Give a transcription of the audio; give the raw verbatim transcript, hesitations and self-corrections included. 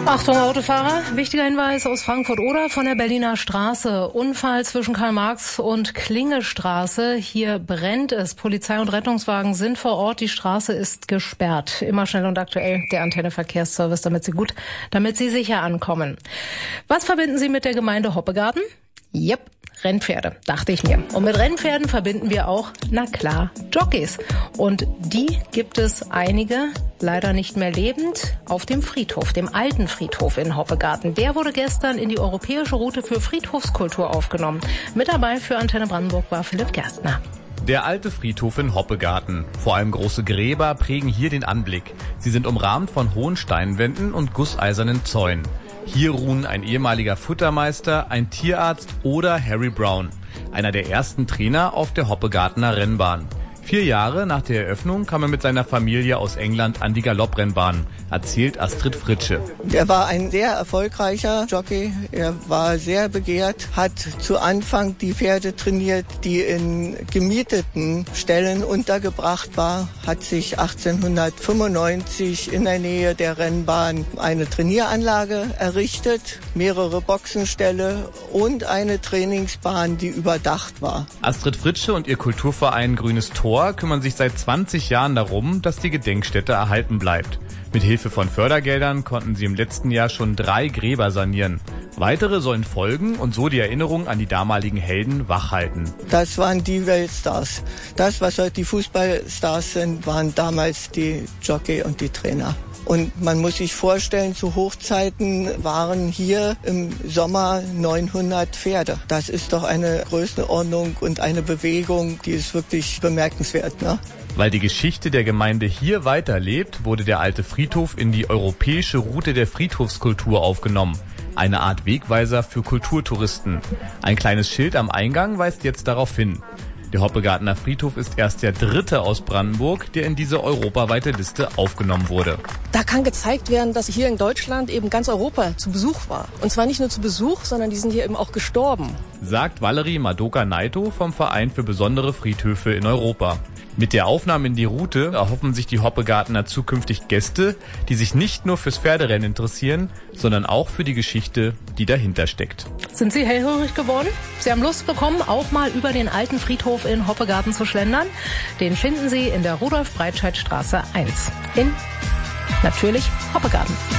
Achtung Autofahrer, wichtiger Hinweis aus Frankfurt-Oder von der Berliner Straße. Unfall zwischen Karl-Marx- und Klingestraße. Hier brennt es. Polizei und Rettungswagen sind vor Ort. Die Straße ist gesperrt. Immer schnell und aktuell der Antenne Verkehrsservice, damit Sie gut, damit Sie sicher ankommen. Was verbinden Sie mit der Gemeinde Hoppegarten? Jep. Rennpferde, dachte ich mir. Und mit Rennpferden verbinden wir auch, na klar, Jockeys. Und die gibt es einige, leider nicht mehr lebend, auf dem Friedhof, dem alten Friedhof in Hoppegarten. Der wurde gestern in die europäische Route für Friedhofskultur aufgenommen. Mit dabei für Antenne Brandenburg war Philipp Gerstner. Der alte Friedhof in Hoppegarten. Vor allem große Gräber prägen hier den Anblick. Sie sind umrahmt von hohen Steinwänden und gusseisernen Zäunen. Hier ruhen ein ehemaliger Futtermeister, ein Tierarzt oder Harry Brown, einer der ersten Trainer auf der Hoppegartener Rennbahn. Vier Jahre nach der Eröffnung kam er mit seiner Familie aus England an die Galopprennbahn, erzählt Astrid Fritsche. Er war ein sehr erfolgreicher Jockey. Er war sehr begehrt, hat zu Anfang die Pferde trainiert, die in gemieteten Ställen untergebracht war, hat sich achtzehnhundertfünfundneunzig in der Nähe der Rennbahn eine Trainieranlage errichtet, mehrere Boxenställe und eine Trainingsbahn, die überdacht war. Astrid Fritsche und ihr Kulturverein Grünes Tor kümmern sich seit zwanzig Jahren darum, dass die Gedenkstätte erhalten bleibt. Mit Hilfe von Fördergeldern konnten sie im letzten Jahr schon drei Gräber sanieren. Weitere sollen folgen und so die Erinnerung an die damaligen Helden wachhalten. Das waren die Weltstars. Das, was heute die Fußballstars sind, waren damals die Jockey und die Trainer. Und man muss sich vorstellen, zu Hochzeiten waren hier im Sommer neunhundert Pferde. Das ist doch eine Größenordnung und eine Bewegung, die ist wirklich bemerkenswert, ne? Weil die Geschichte der Gemeinde hier weiterlebt, wurde der alte Friedhof in die europäische Route der Friedhofskultur aufgenommen. Eine Art Wegweiser für Kulturtouristen. Ein kleines Schild am Eingang weist jetzt darauf hin. Der Hoppegartener Friedhof ist erst der dritte aus Brandenburg, der in diese europaweite Liste aufgenommen wurde. Da kann gezeigt werden, dass hier in Deutschland eben ganz Europa zu Besuch war. Und zwar nicht nur zu Besuch, sondern die sind hier eben auch gestorben. Sagt Valerie Madoka-Naito vom Verein für besondere Friedhöfe in Europa. Mit der Aufnahme in die Route erhoffen sich die Hoppegartener zukünftig Gäste, die sich nicht nur fürs Pferderennen interessieren, sondern auch für die Geschichte, die dahinter steckt. Sind Sie hellhörig geworden? Sie haben Lust bekommen, auch mal über den alten Friedhof in Hoppegarten zu schlendern? Den finden Sie in der Rudolf-Breitscheid-Straße eins in natürlich Hoppegarten.